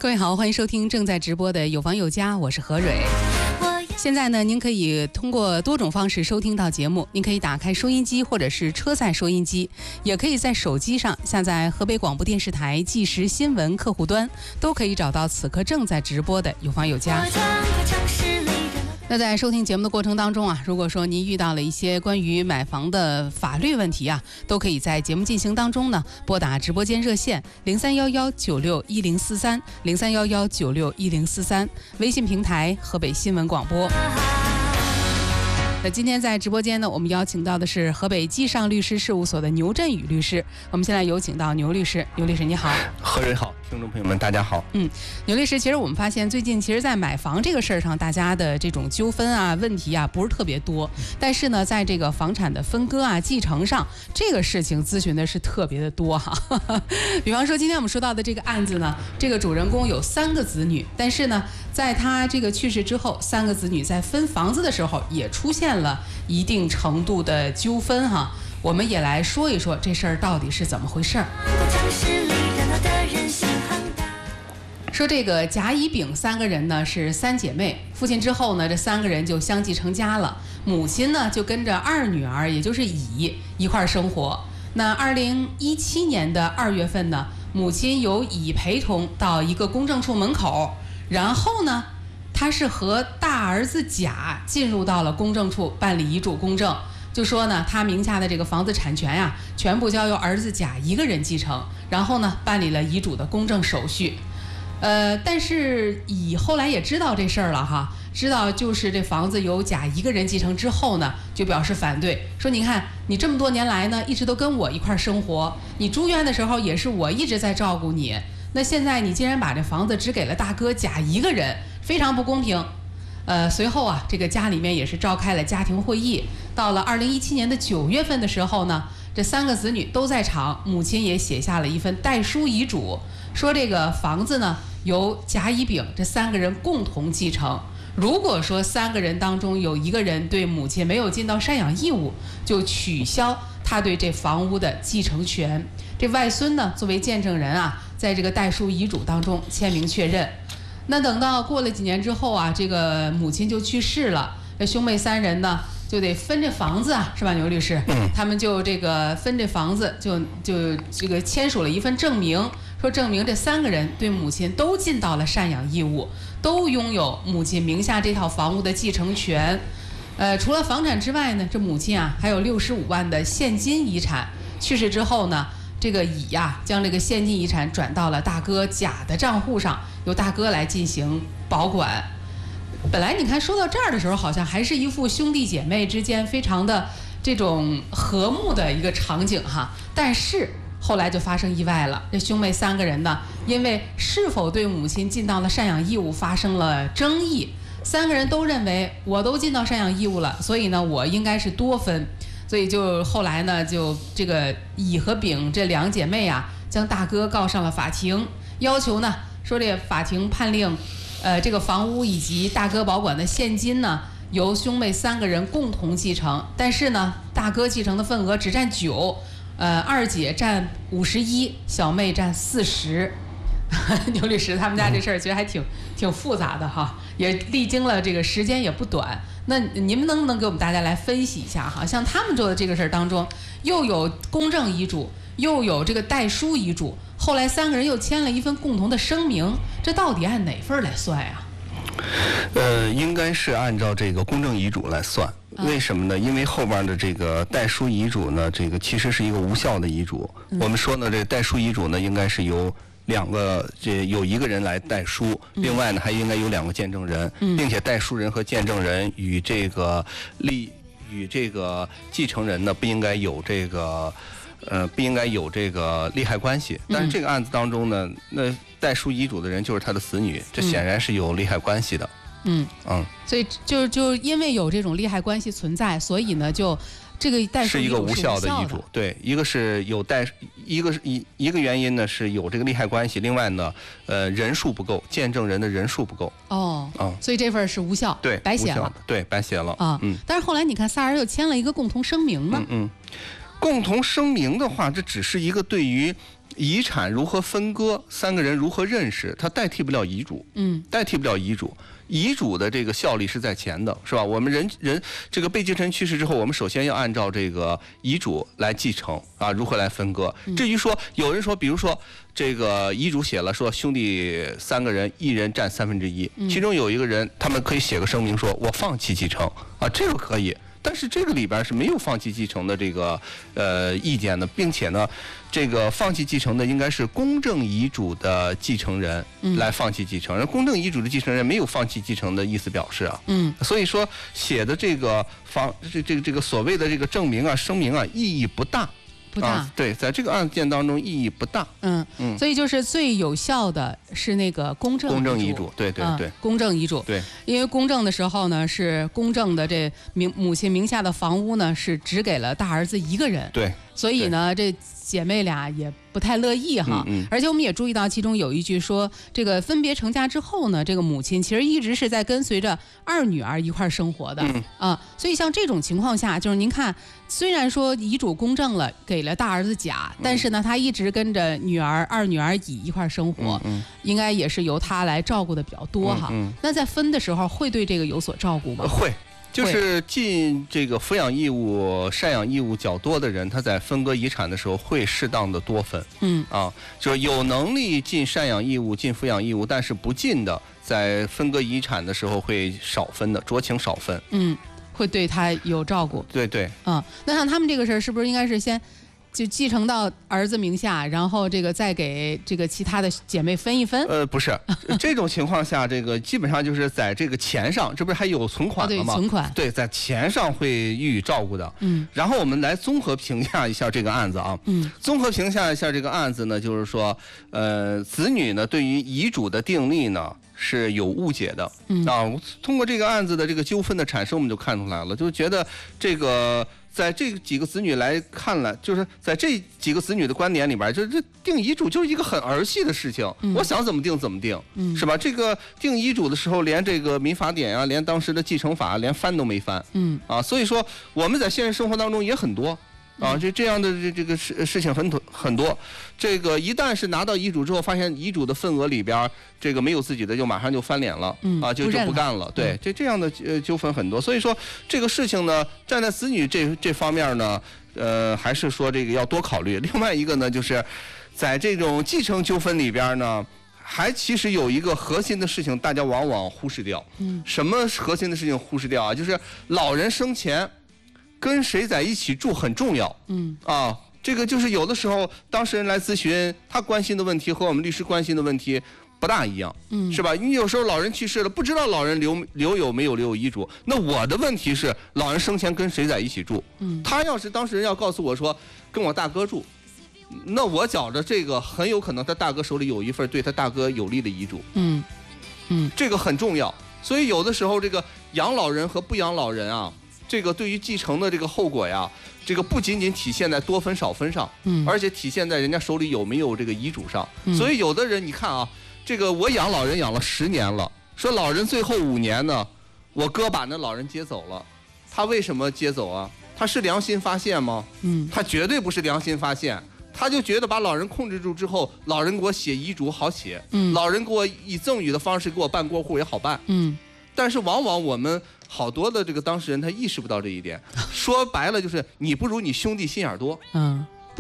各位好，欢迎收听正在直播的有房有家，我是何蕊。现在呢，您可以通过多种方式收听到节目。您可以打开收音机或者是车载收音机，也可以在手机上下载河北广播电视台即时新闻客户端，都可以找到此刻正在直播的有房有家。那在收听节目的过程当中啊，如果说您遇到了一些关于买房的法律问题啊，都可以在节目进行当中呢拨打直播间热线0311961043，0311961043，微信平台河北新闻广播。那今天在直播间呢，我们邀请到的是河北基上律师事务所的牛振宇律师。我们现在有请到牛律师。牛律师你好。 何蕊好，听众朋友们大家好。 牛律师，其实我们发现最近其实在买房这个事儿上，大家的这种纠纷啊、问题啊不是特别多，但是呢，在这个房产的分割啊、继承上，这个事情咨询的是特别的多哈。比方说今天我们说到的这个案子呢，这个主人公有3个子女，但是呢，在他这个去世之后，3个子女在分房子的时候也出现了一定程度的纠纷哈。我们也来说一说这事儿到底是怎么回事儿。说这个甲乙丙3个人呢是3姐妹，父亲之后呢，这3个人就相继成家了。母亲呢就跟着2女儿，也就是乙一块儿生活。那2017年的2月份呢，母亲由乙陪同到一个公证处门口，然后呢，他是和大儿子甲进入到了公证处办理遗嘱公证，就说呢，他名下的这个房子产权呀，全部交由儿子甲一个人继承，然后呢，办理了遗嘱的公证手续。但是乙后来也知道这事儿了哈，知道就是这房子由甲一个人继承之后呢，就表示反对，说你看你这么多年来呢，一直都跟我一块儿生活，你住院的时候也是我一直在照顾你，那现在你竟然把这房子只给了大哥甲一个人，非常不公平。随后啊，这个家里面也是召开了家庭会议。到了2017年的9月份的时候呢，这3个子女都在场，母亲也写下了一份代书遗嘱，说这个房子呢由甲乙丙这3个人共同继承。如果说3个人当中有1个人对母亲没有尽到赡养义务，就取消他对这房屋的继承权。这外孙呢作为见证人啊，在这个代书遗嘱当中签名确认。那等到过了几年之后啊，这个母亲就去世了，这兄妹3人呢就得分这房子啊，是吧，牛律师？他们就这个分这房子，就这个签署了一份证明，说证明这3个人对母亲都尽到了赡养义务，都拥有母亲名下这套房屋的继承权。除了房产之外呢，这母亲啊还有65万的现金遗产。去世之后呢，这个乙呀将这个现金遗产转到了大哥甲的账户上，由大哥来进行保管。本来你看说到这儿的时候，好像还是一副兄弟姐妹之间非常的这种和睦的一个场景哈，但是后来就发生意外了。这兄妹3个人呢，因为是否对母亲尽到了赡养义务发生了争议，3个人都认为我都尽到赡养义务了，所以呢我应该是多分。所以就后来呢，就这个乙和丙这2姐妹啊，将大哥告上了法庭，要求呢说这法庭判令这个房屋以及大哥保管的现金呢，由兄妹3个人共同继承。但是呢，大哥继承的份额只占9%，二姐占51%，小妹占40%。牛律师他们家这事儿觉得还挺复杂的哈，也历经了这个时间也不短。那您们能不能给我们大家来分析一下哈？像他们做的这个事儿当中，又有公证遗嘱，又有这个代书遗嘱，后来3个人又签了一份共同的声明，这到底按哪份来算呀？ 应该是按照这个公证遗嘱来算。为什么呢？因为后边的这个代书遗嘱呢，这个其实是一个无效的遗嘱。我们说呢，这代书遗嘱呢，应该是由有1个人来代书，另外呢还应该有2个见证人，并且代书人和见证人与这个继承人呢不应该有这个利害关系。但是这个案子当中呢，那代书遗嘱的人就是他的子女，这显然是有利害关系的。 所以就因为有这种利害关系存在，所以呢就这个代书遗嘱是无效的。 是一个无效的遗嘱，对，一个是有一个原因呢是有这个利害关系，另外呢，人数不够，见证人的人数不够。 所以这份是无效， 对， 白写了， 对，白写了但是后来你看仨人又签了一个共同声明嘛。 共同声明的话，这只是一个对于遗产如何分割，三个人如何认识，它代替不了遗嘱，代替不了遗嘱。遗嘱的这个效力是在前的，是吧？我们人这个被继承人去世之后，我们首先要按照这个遗嘱来继承啊，如何来分割。至于说有人说，比如说这个遗嘱写了说兄弟三个人，一人占1/3，其中有一个人，他们可以写个声明说，我放弃继承啊，这个可以。但是这个里边是没有放弃继承的这个意见的，并且呢，这个放弃继承的应该是公证遗嘱的继承人来放弃继承，而公证遗嘱的继承人没有放弃继承的意思表示啊，所以说写的这个这个所谓的这个证明啊、声明啊，意义不大。 不大， 对，在这个案件当中意义不大。 所以就是最有效的是那个公证遗嘱， 对， 公证遗嘱， 对， 因为公证的时候呢，是公证的这母亲名下的房屋呢，是只给了大儿子一个人， 对， 所以呢，这姐妹俩也不太乐意哈。而且我们也注意到，其中有一句说，这个分别成家之后呢，这个母亲其实一直是在跟随着二女儿一块生活的所以像这种情况下，就是您看，虽然说遗嘱公证了，给了大儿子甲，但是呢，他一直跟着二女儿乙一块生活，应该也是由他来照顾的比较多哈。那在分的时候，会对这个有所照顾吗？ 会。就是尽这个抚养义务、赡养义务较多的人，他在分割遗产的时候会适当的多分。就是有能力尽赡养义务、尽抚养义务，但是不尽的，在分割遗产的时候会少分的，酌情少分。 会对他有照顾。 对。 那像他们这个事儿，是不是应该是先就继承到儿子名下，然后这个再给这个其他的姐妹分一分？ 不是，这种情况下，这个基本上就是在这个钱上，这不是还有存款了吗？ 对，存款。 对，在钱上会予以照顾的。然后我们来综合评价一下这个案子啊。综合评价一下这个案子呢，就是说，子女呢对于遗嘱的订立呢是有误解的。通过这个案子的这个纠纷的产生，我们就看出来了，就觉得这个。在这几个子女来看来，就是在这几个子女的观点里边，就是这定遗嘱就是一个很儿戏的事情，我想怎么定怎么定，是吧？这个定遗嘱的时候，连这个民法典啊，连当时的继承法，连翻都没翻，所以说我们在现实生活当中也很多。这样的这个事情很多，这个一旦是拿到遗嘱之后，发现遗嘱的份额里边这个没有自己的，就马上就翻脸了，就不干了。对，这样的纠纷很多，所以说这个事情呢，站在子女这方面呢，还是说这个要多考虑。另外一个呢，就是在这种继承纠纷里边呢，还其实有一个核心的事情，大家往往忽视掉。什么核心的事情忽视掉啊？就是老人生前跟谁在一起住很重要。这个就是有的时候当事人来咨询，他关心的问题和我们律师关心的问题不大一样，是吧？你有时候老人去世了，不知道老人留有没有遗嘱。那我的问题是，老人生前跟谁在一起住？他要是当事人要告诉我说跟我大哥住，那我觉着这个很有可能他大哥手里有一份对他大哥有利的遗嘱。这个很重要。所以有的时候这个养老人和不养老人啊，这个对于继承的这个后果呀，这个不仅仅体现在多分少分上，而且体现在人家手里有没有这个遗嘱上。所以有的人你看啊，这个我养老人养了10年了，说老人最后5年呢，我哥把那老人接走了，他为什么接走啊？他是良心发现吗？他绝对不是良心发现，他就觉得把老人控制住之后，老人给我写遗嘱好写，老人给我以赠与的方式给我办过户也好办。但是往往我们好多的这个当事人他意识不到这一点，说白了就是你不如你兄弟心眼多，